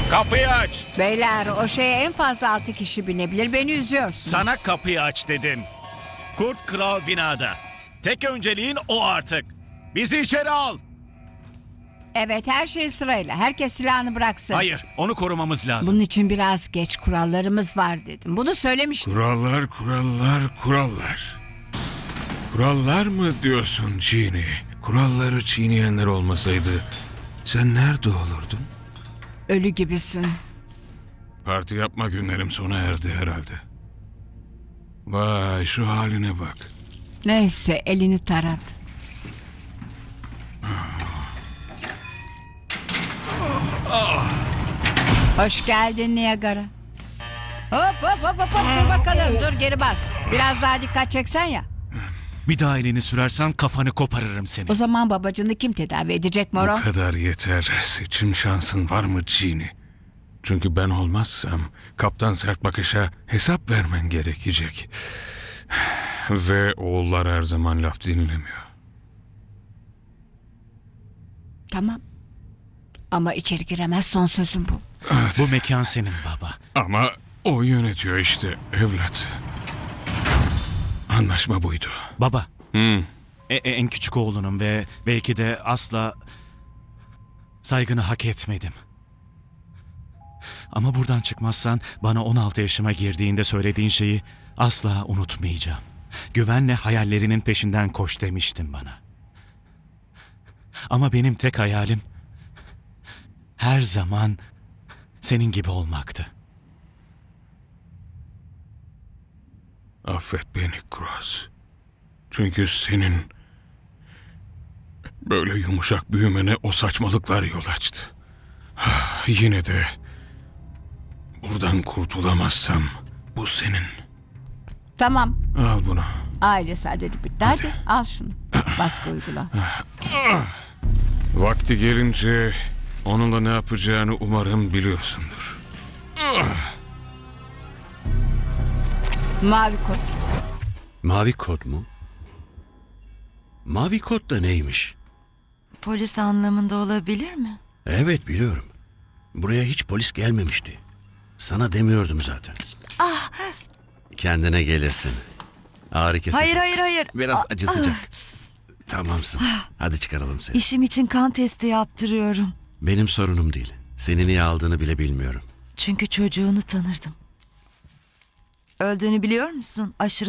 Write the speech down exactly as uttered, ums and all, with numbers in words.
Kapıyı aç. Beyler, o şeye en fazla altı kişi binebilir. Beni üzüyorsunuz. Sana kapıyı aç dedim. Kurt Kral binada. Tek önceliğin o artık. Bizi içeri al. Evet, her şey sırayla. Herkes silahını bıraksın. Hayır, onu korumamız lazım. Bunun için biraz geç, kurallarımız var dedim. Bunu söylemiştim. Kurallar, kurallar, kurallar. Kurallar mı diyorsun Cini? Kuralları çiğneyenler olmasaydı sen nerede olurdun? Ölü gibisin. Parti yapma günlerim sona erdi herhalde. Vay şu haline bak. Neyse, elini tarat. Hoş geldin Niagara. Hop hop hop hop, hop. Dur bakalım, dur geri bas. Biraz daha dikkat çeksen ya. Bir daha elini sürersen kafanı koparırım seni. O zaman babacını kim tedavi edecek Moro? Bu kadar yeter. Seçim şansın var mı Cini? Çünkü ben olmazsam Kaptan Sertbakış'a hesap vermen gerekecek. Ve oğullar her zaman laf dinlemiyor. Tamam. Ama içeri giremez, son sözüm bu. Evet. Bu mekan senin baba. Ama o yönetiyor işte evlat. Anlaşma buydu. Baba. Hmm. E- e- en küçük oğlunum ve belki de asla saygını hak etmedim. Ama buradan çıkmazsan bana on altı yaşıma girdiğinde söylediğin şeyi asla unutmayacağım. Güvenle hayallerinin peşinden koş demiştin bana. Ama benim tek hayalim her zaman senin gibi olmaktı. Affet beni Cross. Çünkü senin böyle yumuşak büyümene o saçmalıklar yol açtı. Yine de buradan kurtulamazsam bu senin. Tamam. Al bunu. Aile saadeti bitti. Hadi al şunu. Baskı uygula. Vakti gelince onunla ne yapacağını umarım biliyorsundur. Mavi kod. Mavi kod mu? Mavi kod da neymiş? Polis anlamında olabilir mi? Evet biliyorum. Buraya hiç polis gelmemişti. Sana demiyordum zaten. Ah! Kendine gelirsin. Ağrı kesici. Hayır hayır hayır. Biraz Ah, acıtacak. Tamamsın. Hadi çıkaralım seni. İşim için kan testi yaptırıyorum. Benim sorunum değil. Seni niye aldığını bile bilmiyorum. Çünkü çocuğunu tanırdım. Öldüğünü biliyor musun? Aşırı